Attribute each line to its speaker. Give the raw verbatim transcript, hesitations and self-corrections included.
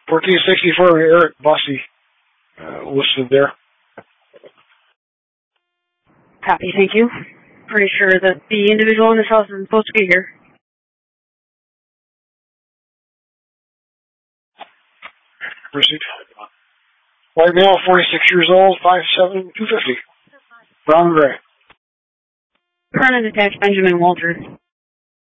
Speaker 1: fourteen sixty-four, Eric Bossy, uh, listed there.
Speaker 2: Copy, thank you. Pretty sure that the individual in this house isn't supposed to be here.
Speaker 1: Proceed. White male, forty-six years old, five seven, two fifty. Brown and gray.
Speaker 2: Current attached Benjamin Walter.